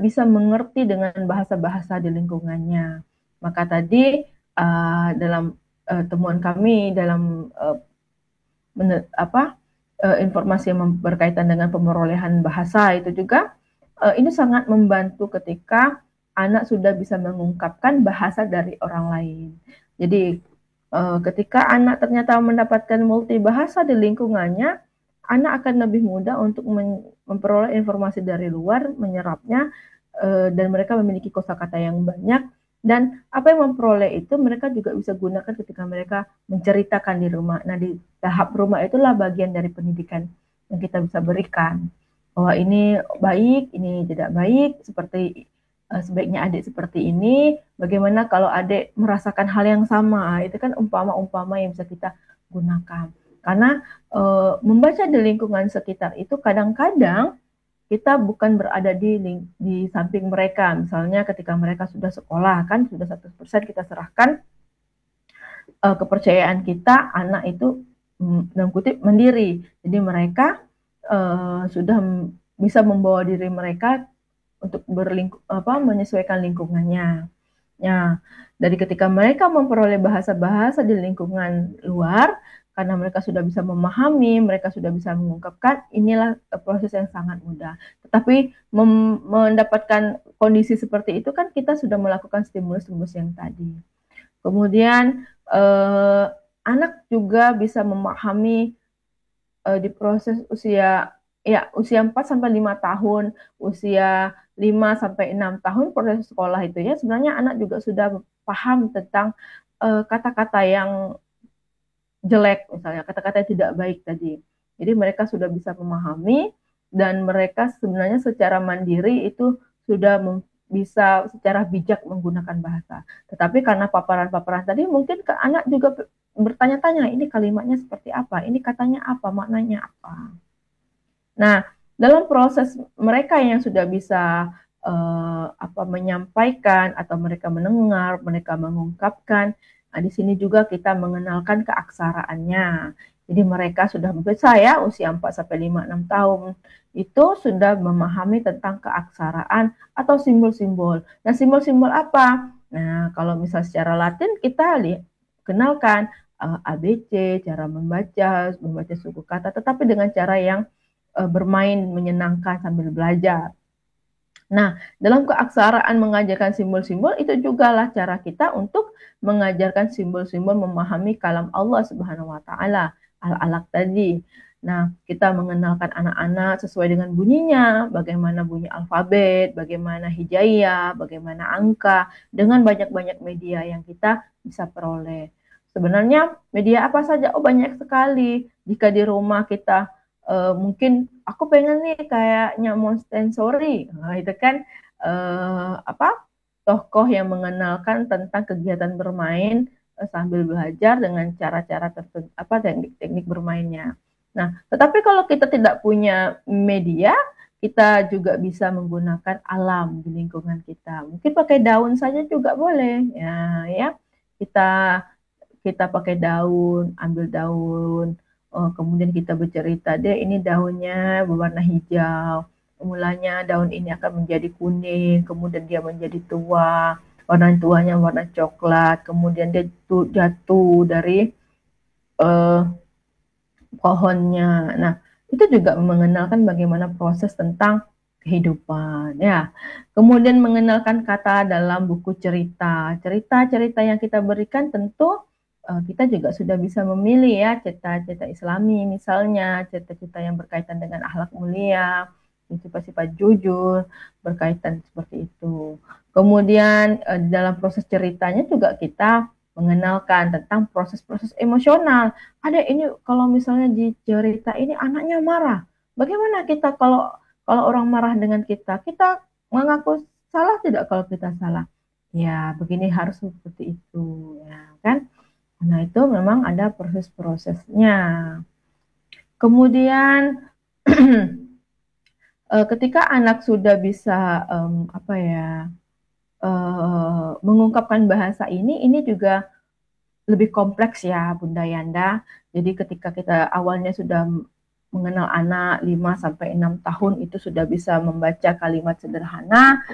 bisa mengerti dengan bahasa-bahasa di lingkungannya. Maka tadi dalam temuan kami dalam informasi yang berkaitan dengan pemerolehan bahasa itu juga ini sangat membantu ketika anak sudah bisa mengungkapkan bahasa dari orang lain. Jadi ketika anak ternyata mendapatkan multibahasa di lingkungannya, anak akan lebih mudah untuk memperoleh informasi dari luar, menyerapnya, dan mereka memiliki kosakata yang banyak. Dan apa yang memperoleh itu mereka juga bisa gunakan ketika mereka menceritakan di rumah. Nah, di tahap rumah itulah bagian dari pendidikan yang kita bisa berikan. Bahwa ini baik, ini tidak baik, seperti sebaiknya adik seperti ini. Bagaimana kalau adik merasakan hal yang sama? Itu kan umpama-umpama yang bisa kita gunakan. Karena membaca di lingkungan sekitar itu kadang-kadang kita bukan berada di samping mereka. Misalnya ketika mereka sudah sekolah, kan sudah 100% kita serahkan kepercayaan kita, anak itu dalam kutip mandiri. Jadi mereka sudah bisa membawa diri mereka untuk menyesuaikan lingkungannya. Ya, dari ketika mereka memperoleh bahasa-bahasa di lingkungan luar, karena mereka sudah bisa memahami, mereka sudah bisa mengungkapkan, inilah proses yang sangat mudah. Tetapi mendapatkan kondisi seperti itu kan kita sudah melakukan stimulus-stimulus yang tadi. Kemudian anak juga bisa memahami di proses usia 4 sampai 5 tahun, usia 5 sampai 6 tahun proses sekolah itu ya sebenarnya anak juga sudah paham tentang kata-kata yang jelek misalnya, kata-kata yang tidak baik tadi. Jadi mereka sudah bisa memahami dan mereka sebenarnya secara mandiri itu sudah bisa secara bijak menggunakan bahasa. Tetapi karena paparan-paparan tadi mungkin ke anak juga bertanya-tanya, ini kalimatnya seperti apa, ini katanya apa, maknanya apa. Nah, dalam proses mereka yang sudah bisa menyampaikan atau mereka mendengar, mereka mengungkapkan, nah, di sini juga kita mengenalkan keaksaraannya. Jadi mereka sudah bisa ya usia 4 sampai 5 6 tahun itu sudah memahami tentang keaksaraan atau simbol-simbol. Nah, simbol-simbol apa? Nah, kalau misal secara Latin kita kenalkan ABC, cara membaca suku kata, tetapi dengan cara yang bermain menyenangkan sambil belajar. Nah, dalam keaksaraan mengajarkan simbol-simbol itu juga lah cara kita untuk mengajarkan simbol-simbol memahami kalam Allah Subhanahu wa taala, al-alaq tadi. Nah, kita mengenalkan anak-anak sesuai dengan bunyinya, bagaimana bunyi alfabet, bagaimana hijaiyah, bagaimana angka, dengan banyak-banyak media yang kita bisa peroleh. Sebenarnya media apa saja? Oh, banyak sekali. Jika di rumah kita mungkin aku pengen nih kayaknya Montessori, nah, itu kan tokoh yang mengenalkan tentang kegiatan bermain sambil belajar dengan cara-cara tertentu, teknik-teknik bermainnya. Nah, tetapi kalau kita tidak punya media, kita juga bisa menggunakan alam di lingkungan kita. Mungkin pakai daun saja juga boleh, ya. Kita kita pakai daun, ambil daun, kemudian kita bercerita deh ini daunnya berwarna hijau, mulanya daun ini akan menjadi kuning, kemudian dia menjadi tua, warna tuanya warna coklat, kemudian dia jatuh dari uh, pohonnya. Nah, itu juga mengenalkan bagaimana proses tentang kehidupan ya. Kemudian mengenalkan kata dalam buku cerita. Cerita-cerita yang kita berikan tentu kita juga sudah bisa memilih ya cerita-cerita Islami misalnya, cerita-cerita yang berkaitan dengan akhlak mulia, sifat-sifat jujur, berkaitan seperti itu. Kemudian dalam proses ceritanya juga kita mengenalkan tentang proses-proses emosional. Ada ini kalau misalnya di cerita ini anaknya marah. Bagaimana kita kalau orang marah dengan kita? Kita mengaku salah tidak kalau kita salah? Ya, begini harus seperti itu, ya kan? Nah, itu memang ada proses-prosesnya. Kemudian ketika anak sudah bisa mengungkapkan bahasa ini juga lebih kompleks ya Bunda Yanda. Jadi ketika kita awalnya sudah mengenal anak 5 sampai 6 tahun itu sudah bisa membaca kalimat sederhana,